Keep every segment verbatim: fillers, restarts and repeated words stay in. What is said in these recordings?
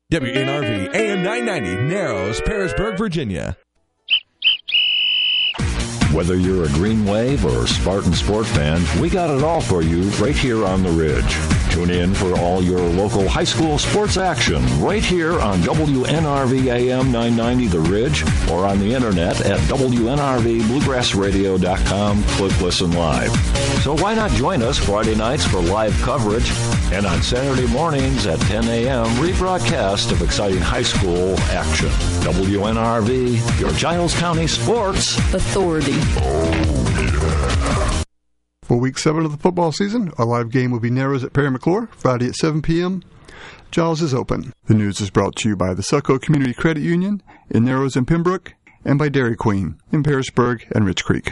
W N R V A M nine ninety, Narrows, Parisburg, Virginia. Whether you're a Green Wave or Spartan Sport fan, we got it all for you right here on the Ridge. Tune in for all your local high school sports action right here on W N R V A M nine ninety The Ridge or on the internet at W N R V bluegrass radio dot com. Click Listen Live. So why not join us Friday nights for live coverage and on Saturday mornings at ten a.m. rebroadcast of exciting high school action. W N R V, your Giles County Sports Authority. For week seven of the football season, our live game will be Narrows at Perry McClure, Friday at seven p.m. Giles is open. The news is brought to you by the Succo Community Credit Union in Narrows and Pembroke, and by Dairy Queen in Parisburg and Rich Creek.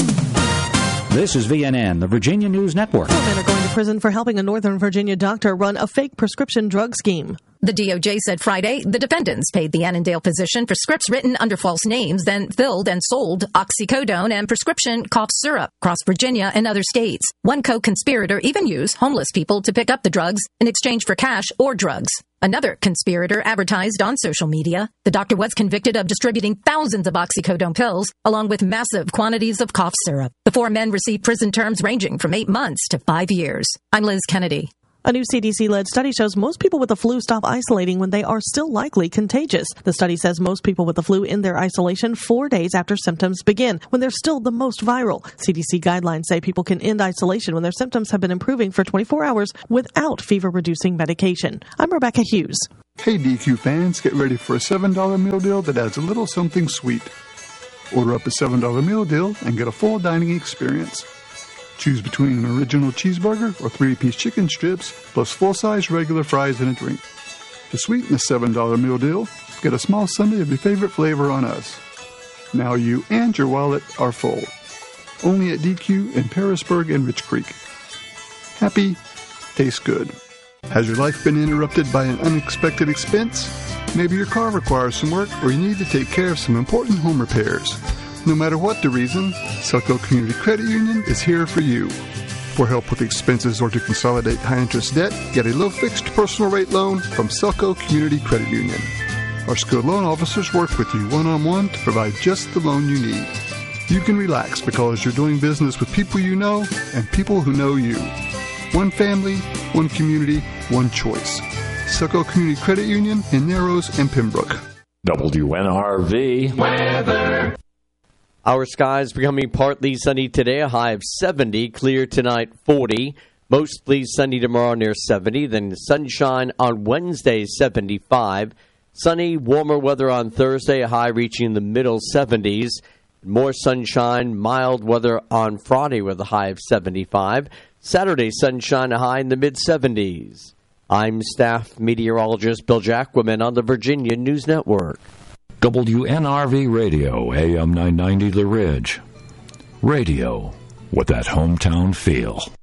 This is V N N, the Virginia News Network. Four men are going to prison for helping a Northern Virginia doctor run a fake prescription drug scheme. The D O J said Friday the defendants paid the Annandale physician for scripts written under false names, then filled and sold oxycodone and prescription cough syrup across Virginia and other states. One co-conspirator even used homeless people to pick up the drugs in exchange for cash or drugs. Another conspirator advertised on social media. The doctor was convicted of distributing thousands of oxycodone pills, along with massive quantities of cough syrup. The four men received prison terms ranging from eight months to five years. I'm Liz Kennedy. A new C D C-led study shows most people with the flu stop isolating when they are still likely contagious. The study says most people with the flu end their isolation four days after symptoms begin, when they're still the most viral. C D C guidelines say people can end isolation when their symptoms have been improving for twenty-four hours without fever-reducing medication. I'm Rebecca Hughes. Hey D Q fans, get ready for a seven dollar meal deal that adds a little something sweet. Order up a seven dollar meal deal and get a full dining experience. Choose between an original cheeseburger or three-piece chicken strips, plus full-size regular fries and a drink. To sweeten the seven dollar meal deal, get a small sundae of your favorite flavor on us. Now you and your wallet are full. Only at D Q in Parisburg and Rich Creek. Happy, tastes good. Has your life been interrupted by an unexpected expense? Maybe your car requires some work or you need to take care of some important home repairs. No matter what the reason, Succo Community Credit Union is here for you. For help with expenses or to consolidate high-interest debt, get a low-fixed personal rate loan from Succo Community Credit Union. Our skilled loan officers work with you one-on-one to provide just the loan you need. You can relax because you're doing business with people you know and people who know you. One family, one community, one choice. Succo Community Credit Union in Narrows and Pembroke. W N R V weather. Our skies becoming partly sunny today, a high of seventy. Clear tonight, forty. Mostly sunny tomorrow, near seventy. Then sunshine on Wednesday, seventy-five. Sunny, warmer weather on Thursday, a high reaching the middle seventies. More sunshine, mild weather on Friday with a high of seventy-five. Saturday, sunshine, a high in the mid-seventies. I'm staff meteorologist Bill Jacquemin on the Virginia News Network. W N R V Radio, A M nine ninety The Ridge. Radio with that hometown feel.